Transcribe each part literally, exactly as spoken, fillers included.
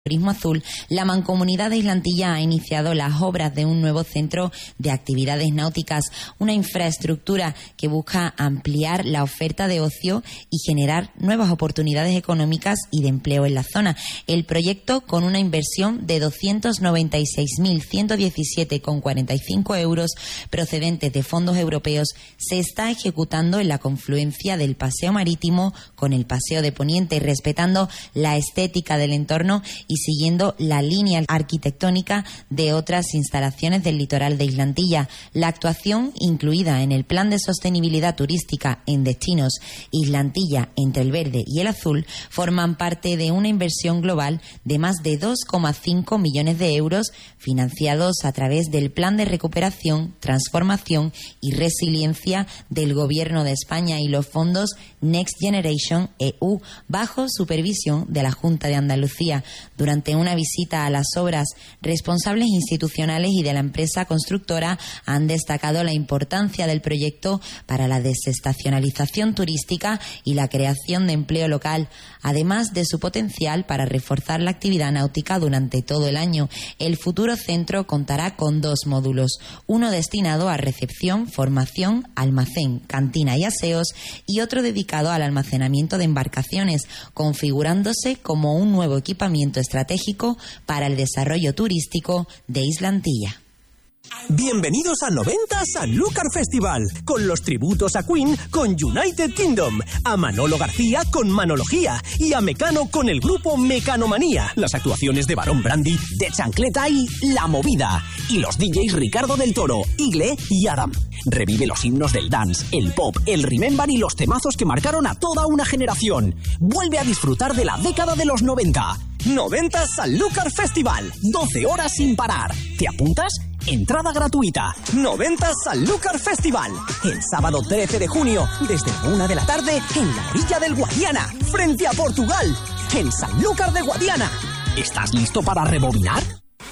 Turismo Azul, la Mancomunidad de Islantilla ha iniciado las obras de un nuevo centro de actividades náuticas, una infraestructura que busca ampliar la oferta de ocio y generar nuevas oportunidades económicas y de empleo en la zona. El proyecto, con una inversión de doscientos noventa y seis mil ciento diecisiete coma cuarenta y cinco euros procedentes de fondos europeos, se está ejecutando en la confluencia del Paseo Marítimo con el Paseo de Poniente, respetando la estética del entorno y siguiendo la línea arquitectónica de otras instalaciones del litoral de Islantilla. La actuación, incluida en el Plan de Sostenibilidad Turística en destinos Islantilla entre el verde y el azul, forman parte de una inversión global de más de dos coma cinco millones de euros financiados a través del Plan de Recuperación, Transformación y Resiliencia del Gobierno de España y los fondos Next Generation E U, bajo supervisión de la Junta de Andalucía. Durante una visita a las obras, responsables institucionales y de la empresa constructora han destacado la importancia del proyecto para la desestacionalización turística y la creación de empleo local, además de su potencial para reforzar la actividad náutica durante todo el año. El futuro centro contará con dos módulos, uno destinado a recepción, formación, almacén, cantina y aseos, y otro dedicado al almacenamiento de embarcaciones, configurándose como un nuevo equipamiento estratégico para el desarrollo turístico de Islantilla. Bienvenidos a noventa Sanlúcar Festival, con los tributos a Queen con United Kingdom, a Manolo García con Manología y a Mecano con el grupo Mecanomanía, las actuaciones de Barón Brandy, de Chancleta y La Movida, y los D Js Ricardo del Toro, Igle y Adam. Revive los himnos del dance, el pop, el remember y los temazos que marcaron a toda una generación. Vuelve a disfrutar de la década de los noventa. noventa Sanlúcar Festival, doce horas sin parar. ¿Te apuntas? Entrada gratuita. noventa Sanlúcar Festival. El sábado trece de junio, desde la una de la tarde, en la orilla del Guadiana, frente a Portugal, en Sanlúcar de Guadiana. ¿Estás listo para rebobinar?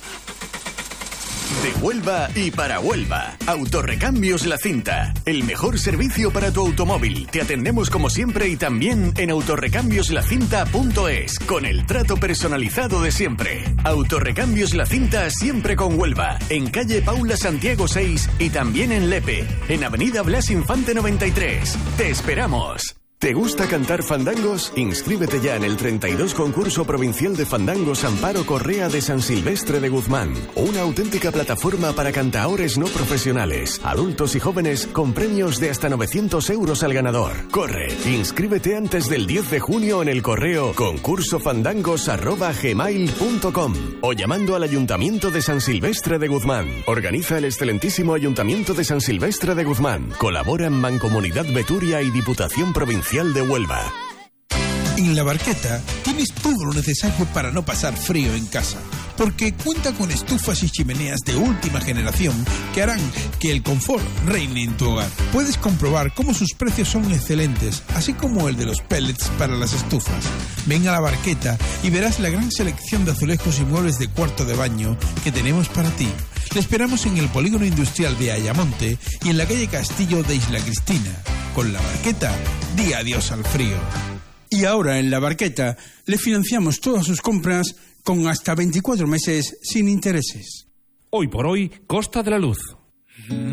De Huelva y para Huelva. Autorrecambios La Cinta. El mejor servicio para tu automóvil. Te atendemos como siempre y también en autorrecambios la cinta punto es, con el trato personalizado de siempre. Autorrecambios La Cinta, siempre con Huelva. En calle Paula Santiago seis y también en Lepe. En avenida Blas Infante noventa y tres. ¡Te esperamos! ¿Te gusta cantar fandangos? Inscríbete ya en el treinta y dos concurso provincial de fandangos Amparo Correa de San Silvestre de Guzmán, una auténtica plataforma para cantaores no profesionales, adultos y jóvenes, con premios de hasta novecientos euros al ganador. Corre, inscríbete antes del diez de junio en el correo concursofandangos arroba gmail punto com o llamando al Ayuntamiento de San Silvestre de Guzmán. Organiza el excelentísimo Ayuntamiento de San Silvestre de Guzmán. Colaboran Mancomunidad Beturia y Diputación Provincial de Huelva. En La Barqueta tienes todo lo necesario para no pasar frío en casa, porque cuenta con estufas y chimeneas de última generación que harán que el confort reine en tu hogar. Puedes comprobar cómo sus precios son excelentes, así como el de los pellets para las estufas. Ven a La Barqueta y verás la gran selección de azulejos y muebles de cuarto de baño que tenemos para ti. Te esperamos en el polígono industrial de Ayamonte y en la calle Castillo de Isla Cristina. Con La Barqueta, di adiós al frío. Y ahora en La Barqueta le financiamos todas sus compras con hasta veinticuatro meses sin intereses. Hoy por hoy, Costa de la Luz.